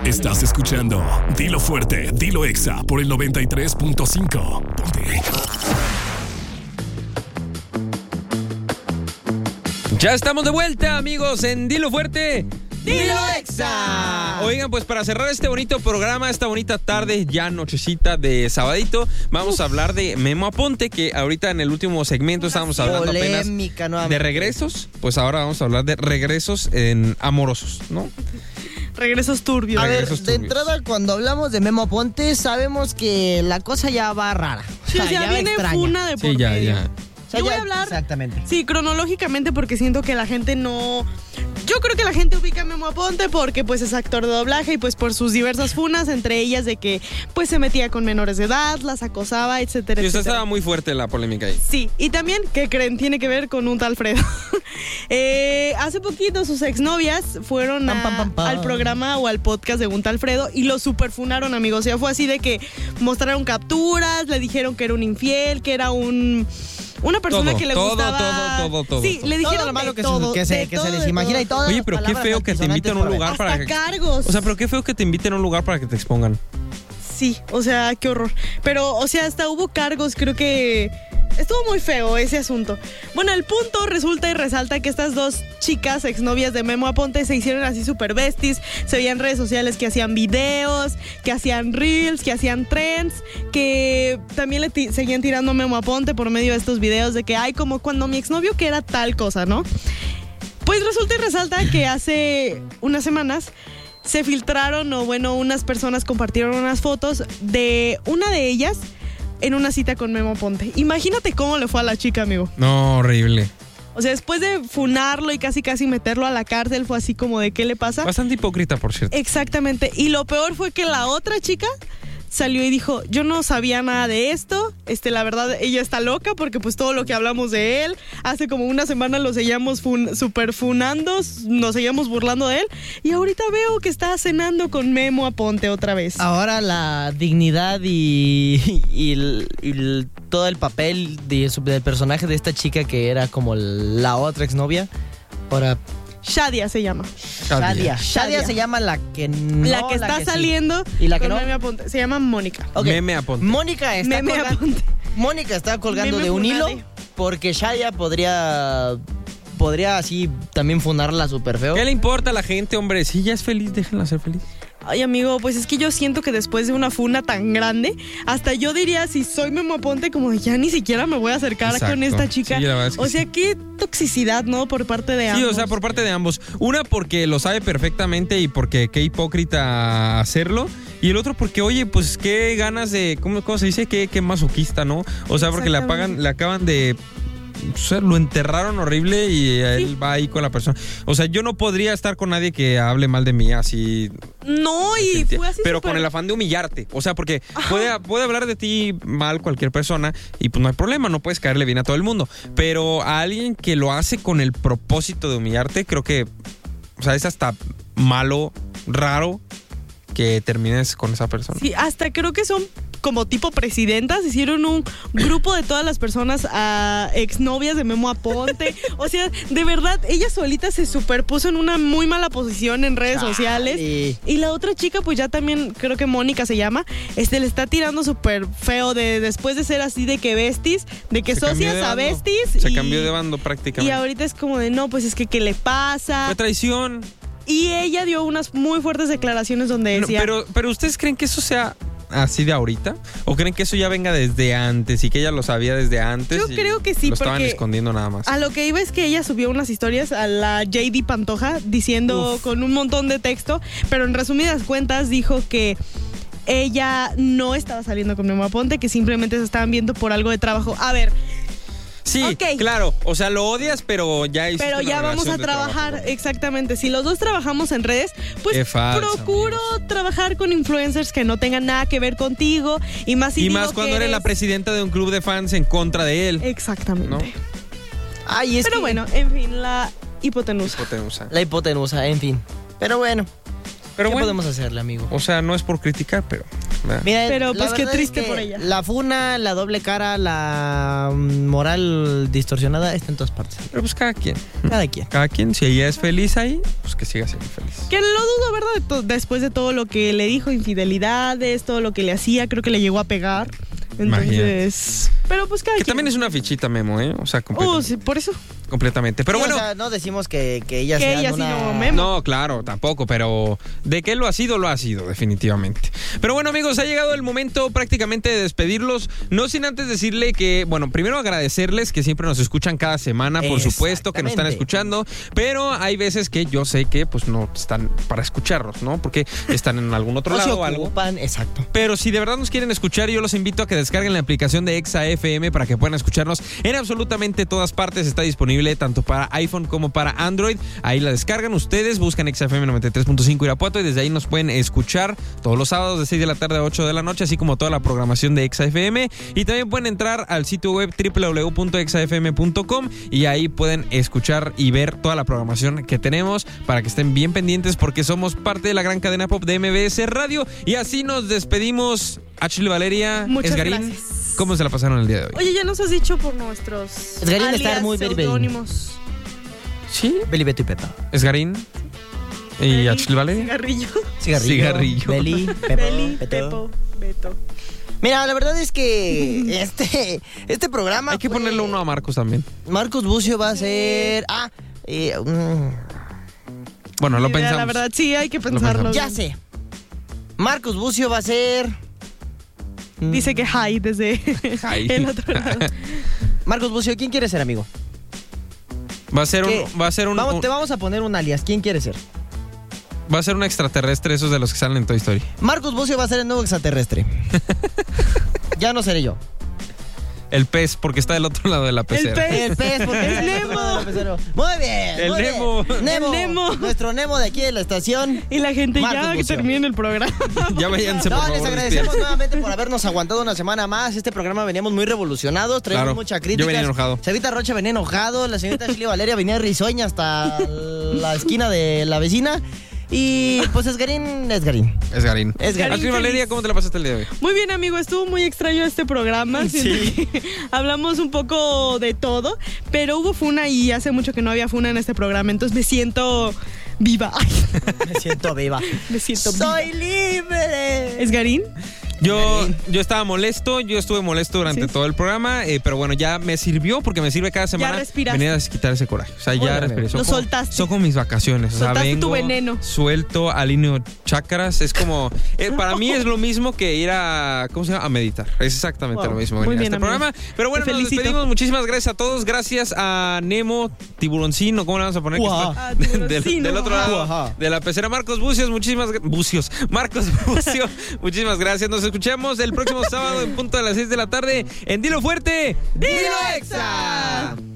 Estás escuchando Dilo Fuerte, Dilo Exa por el 93.5. Ponte. Ya estamos de vuelta, amigos, en Dilo Fuerte, Dilo Exa. Oigan, pues para cerrar este bonito programa, esta bonita tarde, ya nochecita de sabadito, vamos a hablar de Memo Aponte, que ahorita en el último segmento estábamos hablando apenas de regresos. Pues ahora vamos a hablar de regresos amorosos, ¿no? Regresos turbios. A ver, de entrada, cuando hablamos de Memo Aponte, sabemos que la cosa ya va rara. Sí, o sea, ya viene funa de por medio. Ya. Yo voy a hablar, exactamente. Sí, cronológicamente, porque siento que la gente no... Yo creo que la gente ubica a Memo Aponte porque pues es actor de doblaje y pues por sus diversas funas, entre ellas de que pues se metía con menores de edad, las acosaba, etcétera, Y usted etcétera. estaba muy fuerte la polémica ahí. Sí, y también, ¿qué creen? Tiene que ver con un tal Fredo. Hace poquito sus exnovias fueron al programa o al podcast de un tal Fredo y lo superfunaron, amigos. O sea, fue así de que mostraron capturas, le dijeron que era un infiel, que era una persona que le gustaba... Todo. Sí, le dijeron todo lo malo que se les imagina y todo. Oye, pero qué feo que te inviten a un lugar para hasta cargos. O sea, pero qué feo que te inviten a un lugar para que te expongan. Sí, o sea, qué horror. Pero, o sea, hasta hubo cargos, creo que... Estuvo muy feo ese asunto. Bueno, el punto resulta y resalta que estas dos chicas, exnovias de Memo Aponte, se hicieron así super besties. Se veían en redes sociales que hacían videos, que hacían reels, que hacían trends, que también le seguían tirando a Memo Aponte por medio de estos videos de que, ay, como cuando mi exnovio que era tal cosa, ¿no? Pues resulta y resalta que hace unas semanas se filtraron, o bueno, unas personas compartieron unas fotos de una de ellas en una cita con Memo Aponte. Imagínate cómo le fue a la chica, amigo. No, horrible. O sea, después de funarlo y casi meterlo a la cárcel, fue así como de ¿qué le pasa? Bastante hipócrita, por cierto. Exactamente. Y lo peor fue que la otra chica salió y dijo, yo no sabía nada de esto, la verdad, ella está loca porque pues todo lo que hablamos de él, hace como una semana lo seguíamos super funando, nos seguíamos burlando de él, y ahorita veo que está cenando con Memo Aponte otra vez. Ahora la dignidad y todo el papel del personaje de esta chica que era como la otra exnovia, ahora... Shadia se llama. Shadia se llama la que no... La que está saliendo sí. ¿Y la que con no? Meme Aponte. Se llama Mónica. Okay. Meme Aponte. Mónica está colgando Meme de un hilo funade. porque Shadia podría así también funarla súper feo. ¿Qué le importa a la gente, hombre? Si ella es feliz, déjenla ser feliz. Ay, amigo, pues es que yo siento que después de una funa tan grande, hasta yo diría, si soy Memo Aponte, como ya ni siquiera me voy a acercar con esta chica. Sí, la verdad es que o sea, qué toxicidad, ¿no? Por parte de ambos. Sí, o sea, por parte de ambos. Una porque lo sabe perfectamente y porque qué hipócrita hacerlo. Y el otro porque, oye, pues qué ganas de... ¿Cómo se dice? Qué masoquista, ¿no? O sea, porque le acaban de... O sea, lo enterraron horrible y él va ahí con la persona. O sea, yo no podría estar con nadie que hable mal de mí así. No, y fue así. Pero con el afán de humillarte. O sea, porque puede hablar de ti mal cualquier persona y pues no hay problema, no puedes caerle bien a todo el mundo. Pero a alguien que lo hace con el propósito de humillarte, creo que, o sea, es hasta malo, raro que termines con esa persona. Sí, hasta creo que son como tipo presidentas, hicieron un grupo de todas las personas exnovias de Memo Aponte. O sea, de verdad, ella solita se superpuso en una muy mala posición en redes sociales. Y la otra chica, pues ya también, creo que Mónica se llama, le está tirando súper feo después de ser así de que besties, de que socias a besties. Se cambió de bando prácticamente. Y ahorita es como de, no, pues es que ¿qué le pasa? Fue traición. Y ella dio unas muy fuertes declaraciones donde decía... Pero ¿ustedes creen que eso sea así de ahorita? ¿O creen que eso ya venga desde antes y que ella lo sabía desde antes? Yo creo que sí, lo estaban escondiendo nada más. A lo que iba es que ella subió unas historias a la JD Pantoja diciendo con un montón de texto, pero en resumidas cuentas dijo que ella no estaba saliendo con Memo Aponte, que simplemente se estaban viendo por algo de trabajo. A ver... Sí, claro, o sea, lo odias, pero ya hiciste Pero ya vamos a trabajar, trabajo. Exactamente. Si los dos trabajamos en redes, pues procuro trabajar con influencers que no tengan nada que ver contigo. Y más cuando eres la presidenta de un club de fans en contra de él. Exactamente, ¿no? Pero bueno, en fin, la hipotenusa. La hipotenusa, en fin. Pero bueno, ¿qué podemos hacerle, amigo? O sea, no es por criticar, pero ¿verdad? Mira, Pero, la pues, qué verdad es triste que por ella. La funa, la doble cara, la moral distorsionada está en todas partes. Pero pues cada quien. Cada quien. Cada quien, si ella es feliz ahí, pues que siga siendo feliz. Que lo dudo, ¿verdad? Después de todo lo que le dijo, infidelidades, todo lo que le hacía, creo que le llegó a pegar. Entonces, pero pues cada Que quien. también es una fichita, Memo, ¿eh? O sea, Sí, por eso. completamente. Pero Sí, bueno, o sea, no decimos que ella Que sea ella sí una... no, Memo. no, claro, tampoco, pero de que lo ha sido, definitivamente. Pero bueno, amigos, ha llegado el momento prácticamente de despedirlos, no sin antes decirle que, bueno, primero agradecerles que siempre nos escuchan cada semana, por supuesto, que nos están escuchando, pero hay veces que yo sé que pues no están para escucharnos, ¿no? Porque están en algún otro No se lado o algo. ocupan, exacto. Pero si de verdad nos quieren escuchar, yo los invito a que descarguen la aplicación de Exa FM para que puedan escucharnos en absolutamente todas partes. Está disponible tanto para iPhone como para Android. Ahí la descargan ustedes, buscan Exa FM 93.5 Irapuato y desde ahí nos pueden escuchar todos los sábados de 6 de la tarde a 8 de la noche, así como toda la programación de Exa FM. Y también pueden entrar al sitio web www.exafm.com y ahí pueden escuchar y ver toda la programación que tenemos para que estén bien pendientes porque somos parte de la gran cadena pop de MBS Radio. Y así nos despedimos. Ashley Valeria, Muchas Esgarín, gracias. ¿cómo se la pasaron el día de hoy? Oye, ya nos has dicho por nuestros Esgarín está alias, muy very, very. seudónimos. Sí, Beli, Beto y Pepa. Esgarín y Ashley Valeria. Cigarrillo. Cigarrillo. Beli, Pepo, Beli, Beto. Pepo, Beto. Mira, la verdad es que este programa Hay que fue- ponerle uno a Marcos también. Marcos Bucio va a ser... Bueno, lo Ni idea, pensamos. La verdad, sí, hay que pensamos. pensarlo. ya sé. Marcos Bucio va a ser... Dice que hi desde Hi. el otro lado. Marcos Bucio, ¿quién quiere ser, amigo? Va a ser ¿Qué? un Te vamos a poner un alias. ¿Quién quiere ser? va a ser un extraterrestre, esos de los que salen en Toy Story. Marcos Bucio va a ser el nuevo extraterrestre. Ya no seré yo. El pez, porque está del otro lado de la pecera. pez. El pez, porque Es Nemo. Muy bien. El muy bien. Nemo. Nemo. El Nemo. Nuestro Nemo de aquí de la estación. Y la gente Marcos ya que Bucio. termine el programa. Ya váyanse, por No, favor. les agradecemos despídense. nuevamente por habernos aguantado una semana más. Este programa veníamos muy revolucionados, traíamos Claro. mucha crítica. Yo venía enojado. Chavita Rocha venía enojado, la señorita Ashley Valeria venía risueña hasta la esquina de la vecina. Y pues Esgarín. Esgarín. Esgarín Ashley Valeria, feliz. ¿cómo te la pasaste el día de hoy? Muy bien, amigo, estuvo muy extraño este programa. Siento que hablamos un poco de todo, pero hubo funa y hace mucho que no había funa en este programa, entonces me siento viva. Ay, Me siento viva. me siento viva. ¡Soy libre! ¿Esgarín? Yo estaba molesto, yo estuve molesto durante Sí. todo el programa, pero bueno, ya me sirvió porque me sirve cada semana respiraste. venir a quitar ese coraje. O sea, Bueno, ya amigo. respiré. Son Lo como- soltaste. Son como mis vacaciones. O sea, Soltaste vengo, tu veneno. suelto, alineo chakras. Es como, para mí es lo mismo que ir a, ¿cómo se llama? A meditar. Es exactamente Wow. lo mismo Muy venir a bien, este amigo. programa. Pero bueno, Te nos felicito. despedimos. Muchísimas gracias a todos. Gracias a Nemo, Tiburoncino, ¿cómo le vamos a poner? Que Guau. está Ah, tiburoncino. del otro lado Ajá. de la pecera. Marcos Bucios, Marcos Bucio, muchísimas gracias. Nos escuchamos el próximo sábado en punto de las 6 de la tarde en Dilo Fuerte, Dilo Exa.